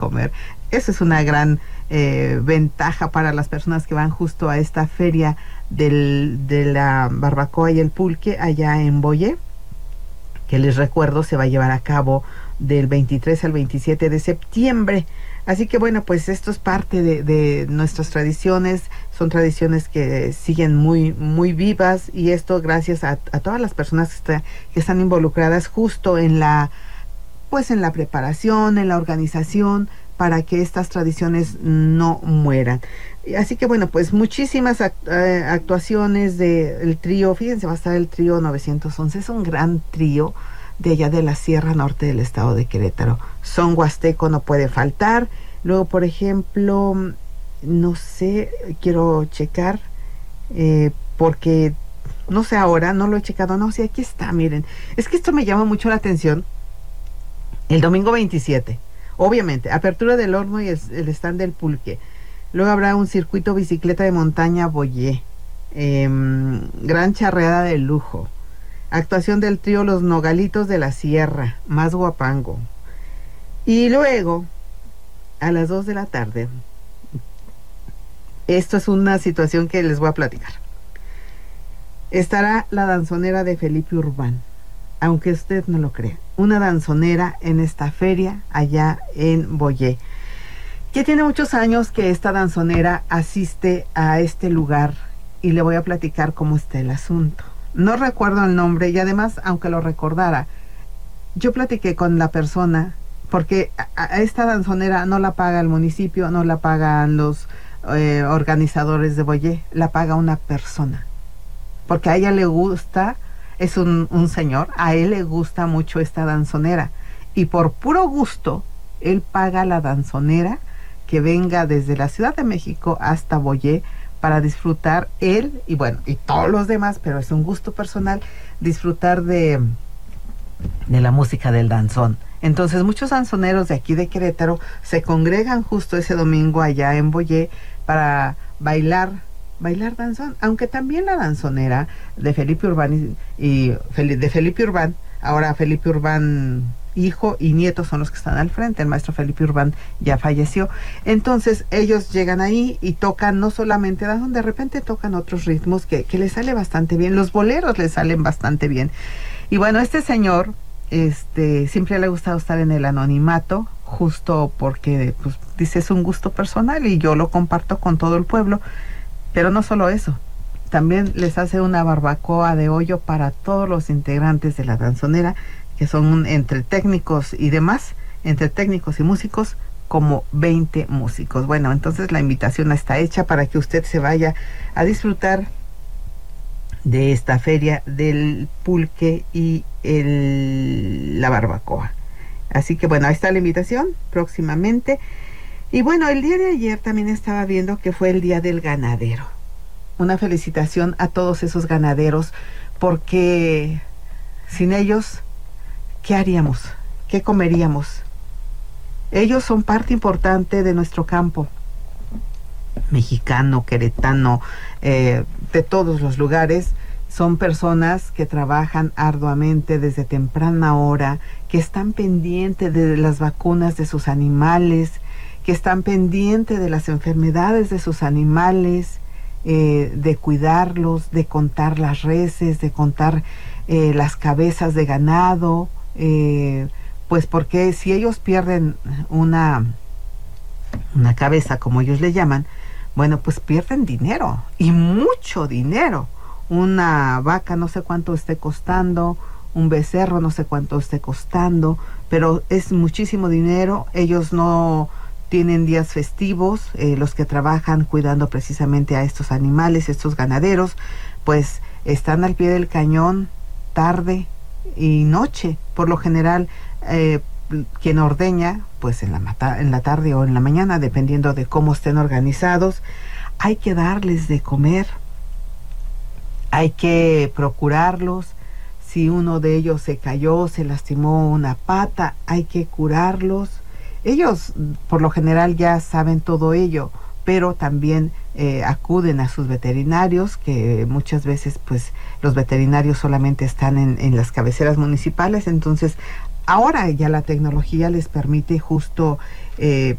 comer. Eso es una gran ventaja para las personas que van justo a esta feria de la barbacoa y el pulque allá en Boyé, que les recuerdo se va a llevar a cabo del 23 al 27 de septiembre. Así que bueno, pues esto es parte de nuestras tradiciones, son tradiciones que siguen muy, muy vivas, y esto gracias a todas las personas que están involucradas justo en la preparación, en la organización, para que estas tradiciones no mueran. Así que bueno, pues muchísimas actuaciones del trío. Fíjense, va a estar el trío 911, es un gran trío de allá de la Sierra Norte del estado de Querétaro. Son huasteco, no puede faltar. Luego, por ejemplo, no sé, quiero checar, porque no sé ahora, no lo he checado, no sé, aquí está, miren. Es que esto me llama mucho la atención. El domingo 27, obviamente, apertura del horno y el stand del pulque. Luego habrá un circuito bicicleta de montaña Boyé, gran charreada de lujo, actuación del trío Los Nogalitos de la Sierra, más guapango. Y luego, a las 2 de la tarde, esto es una situación que les voy a platicar. Estará la danzonera de Felipe Urbán, aunque usted no lo crea, una danzonera en esta feria allá en Boyé, que tiene muchos años que esta danzonera asiste a este lugar, y le voy a platicar cómo está el asunto. No recuerdo el nombre, y además, aunque lo recordara, yo platiqué con la persona, porque a esta danzonera no la paga el municipio, no la pagan los organizadores de Boyé, la paga una persona, porque a ella le gusta. Es un señor, a él le gusta mucho esta danzonera, y por puro gusto él paga la danzonera que venga desde la Ciudad de México hasta Boyé para disfrutar él y bueno, y todos los demás, pero es un gusto personal disfrutar de la música del danzón. Entonces muchos danzoneros de aquí de Querétaro se congregan justo ese domingo allá en Boyé para bailar danzón, aunque también la danzonera de Felipe Urbán de Felipe Urbán, ahora Felipe Urbán hijo y nieto son los que están al frente. El maestro Felipe Urbán ya falleció, entonces ellos llegan ahí y tocan no solamente danzón, de repente tocan otros ritmos que les sale bastante bien, los boleros les salen bastante bien. Y bueno, este señor siempre le ha gustado estar en el anonimato, justo porque pues dice es un gusto personal y yo lo comparto con todo el pueblo. Pero no solo eso, también les hace una barbacoa de hoyo para todos los integrantes de la danzonera, que son entre técnicos y demás, entre técnicos y músicos, como 20 músicos. Bueno, entonces la invitación está hecha para que usted se vaya a disfrutar de esta feria del pulque y la barbacoa. Así que bueno, ahí está la invitación próximamente. Y bueno, el día de ayer también estaba viendo que fue el Día del Ganadero. Una felicitación a todos esos ganaderos, porque sin ellos, ¿qué haríamos? ¿Qué comeríamos? Ellos son parte importante de nuestro campo mexicano, queretano, de todos los lugares. Son personas que trabajan arduamente desde temprana hora, que están pendientes de las vacunas de sus animales, que están pendientes de las enfermedades de sus animales, de cuidarlos, de contar las reses, de contar las cabezas de ganado, pues porque si ellos pierden una cabeza, como ellos le llaman, bueno, pues pierden dinero, y mucho dinero. Una vaca no sé cuánto esté costando, un becerro no sé cuánto esté costando, pero es muchísimo dinero. Ellos no tienen días festivos, los que trabajan cuidando precisamente a estos animales, estos ganaderos, pues están al pie del cañón tarde y noche. Por lo general, quien ordeña, pues en la tarde o en la mañana, dependiendo de cómo estén organizados. Hay que darles de comer, hay que procurarlos. Si uno de ellos se cayó, se lastimó una pata, hay que curarlos. Ellos por lo general ya saben todo ello, pero también acuden a sus veterinarios, que muchas veces pues los veterinarios solamente están en las cabeceras municipales. Entonces ahora ya la tecnología les permite justo